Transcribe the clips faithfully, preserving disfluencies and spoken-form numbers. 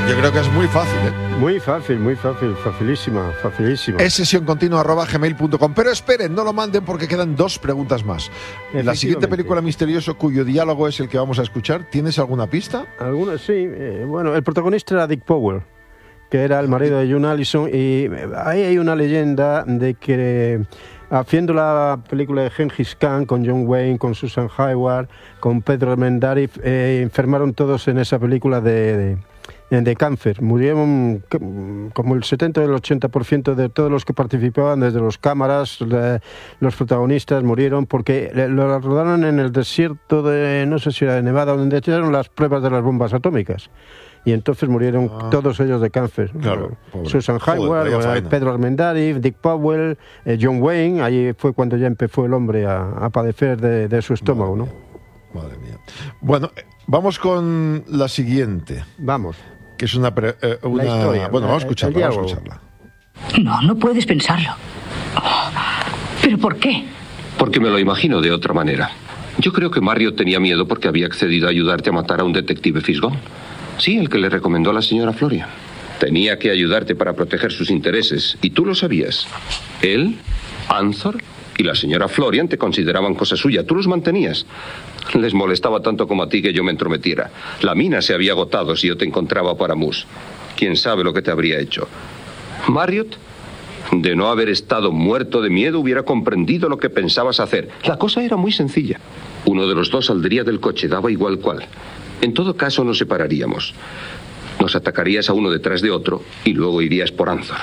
Yo creo que es muy fácil, ¿eh? Muy fácil, muy fácil, facilísima, facilísima. Es sesión continua arroba gmail punto com. Pero esperen, no lo manden porque quedan dos preguntas más. La siguiente película misterioso cuyo diálogo es el que vamos a escuchar, ¿tienes alguna pista? Alguna, sí. Eh, bueno, el protagonista era Dick Powell, que era el marido de June Allison, y ahí hay una leyenda de que haciendo la película de Gengis Khan con John Wayne, con Susan Hayward, con Pedro Armendáriz, eh, enfermaron todos en esa película de... de de cáncer. Murieron como el setenta o el ochenta por ciento de todos los que participaban, desde los cámaras, los protagonistas murieron porque lo rodaron en el desierto de, no sé si era de Nevada, donde hicieron las pruebas de las bombas atómicas. Y entonces murieron ah, todos ellos de cáncer. Claro, Susan Hayward, Joder, Pedro Armendáriz, Dick Powell, eh, John Wayne. Ahí fue cuando ya empezó el hombre a, a padecer de, de su estómago, madre ¿no? Mía, madre mía. Bueno, vamos con la siguiente. Vamos. Que es una, pre, eh, una... La historia. Bueno, vamos a escucharla, vamos a escucharla. No, no puedes pensarlo. ¿Pero por qué? Porque me lo imagino de otra manera. Yo creo que Marriott tenía miedo porque había accedido a ayudarte a matar a un detective fisgón. Sí, el que le recomendó a la señora Florian. Tenía que ayudarte para proteger sus intereses, y tú lo sabías. Él, Anthor y la señora Florian te consideraban cosa suya. Tú los mantenías. Les molestaba tanto como a ti que yo me entrometiera. La mina se había agotado si yo te encontraba para Mus. ¿Quién sabe lo que te habría hecho? Marriott, de no haber estado muerto de miedo, hubiera comprendido lo que pensabas hacer. La cosa era muy sencilla. Uno de los dos saldría del coche, daba igual cuál. En todo caso, nos separaríamos. Nos atacarías a uno detrás de otro y luego irías por Anthor.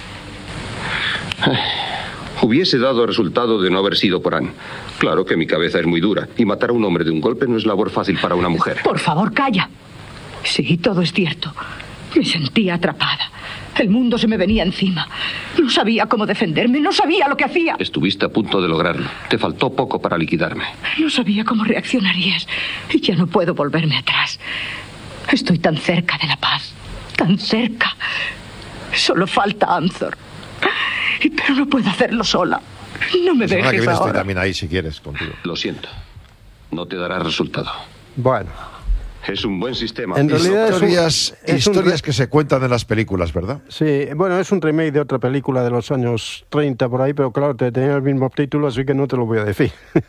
Hubiese dado resultado de no haber sido por Anne. Claro que mi cabeza es muy dura y matar a un hombre de un golpe no es labor fácil para una mujer. Por favor, calla. Sí, todo es cierto. Me sentía atrapada. El mundo se me venía encima. No sabía cómo defenderme, no sabía lo que hacía. Estuviste a punto de lograrlo. Te faltó poco para liquidarme. No sabía cómo reaccionarías y ya no puedo volverme atrás. Estoy tan cerca de la paz, tan cerca. Solo falta Anthor. Pero no puedo hacerlo sola. No me dejes que viene ahora. Estoy también ahí si quieres contigo. Lo siento. No te dará resultado. Bueno. Es un buen sistema. En realidad historias es un, es historias un que se cuentan en las películas, ¿verdad? Sí, bueno, es un remake de otra película de los años treinta por ahí, pero claro, te tenía el mismo título, así que no te lo voy a decir.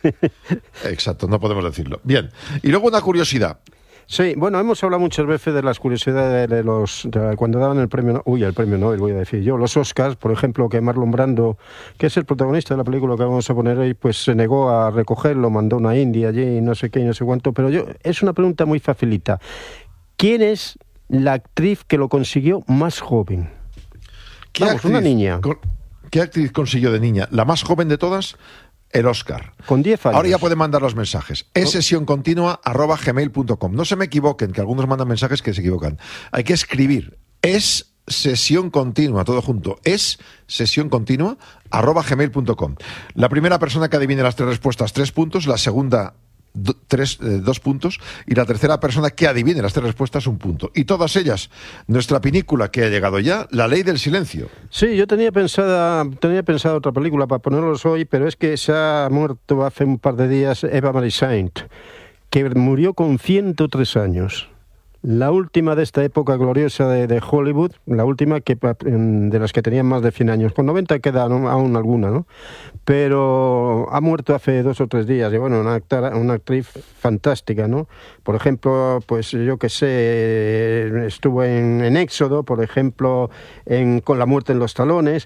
Exacto, no podemos decirlo. Bien, y luego una curiosidad. Sí, bueno, hemos hablado muchas veces de las curiosidades de los... De cuando daban el premio... Uy, el premio Nobel, voy a decir yo. Los Oscars, por ejemplo, que Marlon Brando, que es el protagonista de la película que vamos a poner hoy, pues se negó a recogerlo, mandó a una India allí, no sé qué, no sé cuánto. Pero yo es una pregunta muy facilita. ¿Quién es la actriz que lo consiguió más joven? ¿Qué Vamos, actriz, una niña. ¿Qué actriz consiguió de niña? La más joven de todas... El Oscar. Con diez años. Ahora ya pueden mandar los mensajes. Es sesión continua arroba gmail punto com. No se me equivoquen, que algunos mandan mensajes que se equivocan. Hay que escribir. Es sesión continua, todo junto. Es sesión continua arroba gmail punto com. La primera persona que adivine las tres respuestas, tres puntos. La segunda, do, tres, eh, dos puntos. Y la tercera persona que adivine las tres respuestas, un punto. Y todas ellas, nuestra pinícula que ha llegado ya, La Ley del Silencio. Sí, yo tenía pensada, tenía pensada otra película para ponerlos hoy, pero es que se ha muerto hace un par de días Eva Marie Saint, que murió con ciento tres años. La última de esta época gloriosa de, de Hollywood, la última que de las que tenían más de cien años. Con noventa queda ¿no? aún alguna, ¿no? Pero ha muerto hace dos o tres días. Y bueno, una, actora, una actriz fantástica, ¿no? Por ejemplo, pues yo que sé, estuvo en, en Éxodo, por ejemplo, en Con la muerte en los talones.